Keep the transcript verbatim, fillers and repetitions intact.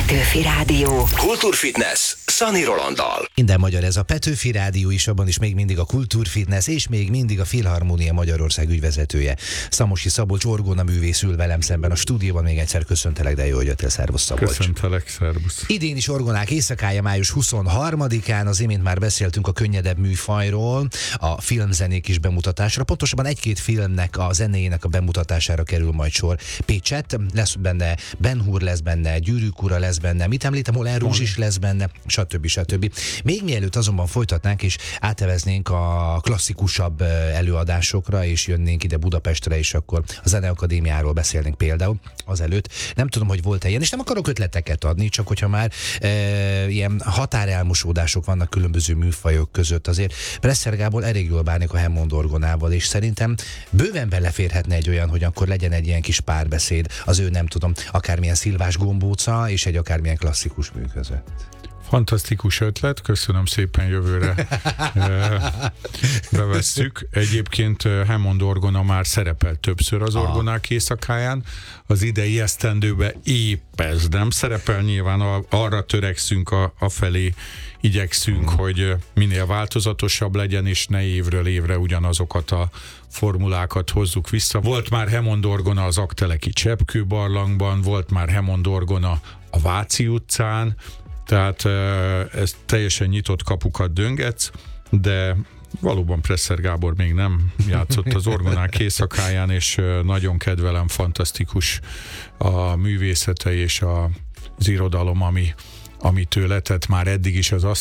Petőfi Rádió. Kultúrfitness Szani Rolanddal. Minden magyar ez a Petőfi Rádió is, abban is még mindig a Kultúrfitness, és még mindig a Filharmónia Magyarország ügyvezetője. Szamosi Szabolcs orgona művész ül velem szemben a stúdióban. Még egyszer köszöntelek, de jó, hogy jöttél. Szervusz, Szabolcs. Köszöntelek, szervusz. Idén is orgonák éjszakája május huszonharmadikán, az imént már beszéltünk a könnyedebb műfajról, a filmzenék is bemutatásra, pontosabban egy-két filmnek a zenéjének a bemutatására kerül majd sor. Pécsett, lesz benne Ben Hur, lesz benne Gyűrűk ura, lesz benne, mit említem, Moulin Rouge is lesz benne, stb. stb. Még mielőtt azonban folytatnánk és áteveznénk a klasszikusabb előadásokra, és jönnénk ide Budapestre, és akkor a Zeneakadémiáról beszélnénk például azelőtt. Nem tudom, hogy volt-e ilyen, és nem akarok ötleteket adni, csak hogyha már e, ilyen határelmosódások vannak különböző műfajok között, azért Presser Gábor elég jól bánik a Hammond orgonával, és szerintem bőven beleférhetne egy olyan, hogy akkor legyen egy ilyen kis párbeszéd az ő, nem tudom, akármilyen szilvás gombóca és egy akármilyen klasszikus mű között. Fantasztikus ötlet, köszönöm szépen, jövőre bevesszük. Egyébként Hammond orgona már szerepelt többször az orgonák éjszakáján. Az idei esztendőben épp ez nem szerepel, nyilván a, arra törekszünk, a, a felé igyekszünk, hmm. hogy minél változatosabb legyen, és ne évről évre ugyanazokat a formulákat hozzuk vissza. Volt már Hammond orgona az Aggteleki Cseppkőbarlangban, volt már Hammond orgona a Váci utcán, tehát ez teljesen nyitott kapukat döngetsz, de valóban Presser Gábor még nem játszott az orgonák éjszakáján, és nagyon kedvelem, fantasztikus a művészete és a, az irodalom, ami, ami tőle tett már eddig is az